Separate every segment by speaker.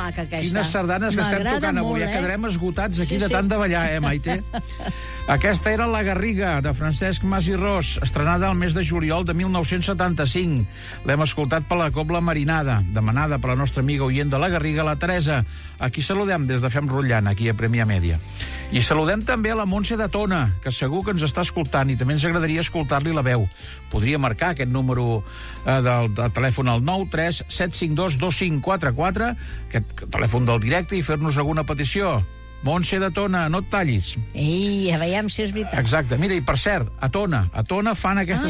Speaker 1: maca, aquesta.
Speaker 2: Quines sardanes que estem tocant avui. Quedarem esgotats aquí de tant de ballar, Maite? Aquesta era La Garriga, de Francesc Mas i Ros, estrenada al mes de juliol de 1975. L'hem escoltat per la Cobla Marinada, demanada per la nostra amiga oient de La Garriga, la Teresa. Aquí saludem des de Fem Rotllant, aquí a Premià Mèdia. I saludem també a la Montse de Tona, que segur que ens està escoltant i també ens agradaria escoltar-li la veu. Podria marcar aquest número del telèfon al 93 752 2544, aquest telèfon del directe, i fer-nos alguna petició. Montse de Tona, no et tallis.
Speaker 1: Ei, a veiem si és veritat.
Speaker 2: Exacte. Mira, i per cert, a Tona fan aquest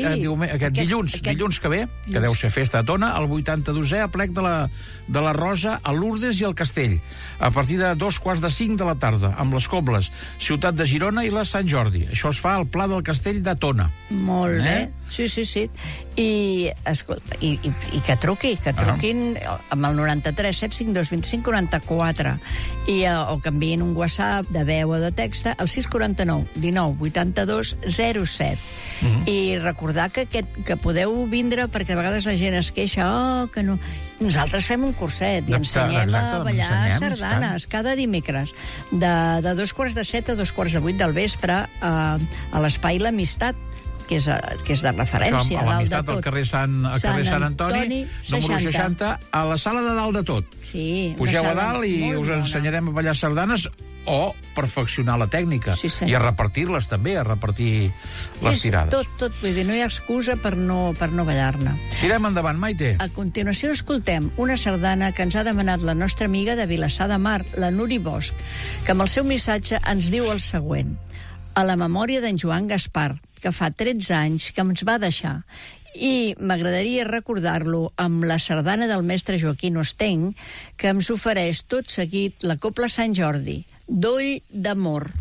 Speaker 2: dilluns que ve, que deu ser festa a Tona, el 82è aplec de la Rosa a Lourdes i al Castell, a partir de 2:45 de la tarda, amb les cobles Ciutat de Girona i la Sant Jordi. Això es fa al Pla del Castell de Tona.
Speaker 1: Molt bé. Sí. I, escolta, i que truquin amb el 93 752 25 44 o que enviïn un WhatsApp de veu o de text al 649 19 82 07. I recordar que podeu vindre, perquè a vegades la gent es queixa, que no... Nosaltres fem un curset i ensenyem a ballar sardanes cada dimecres, de 7:15 a 7:45 del vespre, a l'Espai L'Amistat, que és de referència.
Speaker 2: Això, a l'Amistat, al carrer Sant Antoni, número 60, a la sala de dalt de tot.
Speaker 1: Sí.
Speaker 2: Pugeu a dalt i us ensenyarem a ballar sardanes o perfeccionar la tècnica. I a repartir-les també, a repartir les tirades.
Speaker 1: Tot. Vull dir, no hi ha excusa per no ballar-ne.
Speaker 2: Tirem endavant, Maite.
Speaker 1: A continuació escoltem una sardana que ens ha demanat la nostra amiga de Vilassar de Mar, la Nuri Bosch, que amb el seu missatge ens diu el següent: a la memòria d'en Joan Gaspar, que fa 13 anys que ens va deixar, i m'agradaria recordar-lo amb la sardana del mestre Joaquín Osteng, que ens ofereix tot seguit la Cobla Sant Jordi, Doll d'Amor.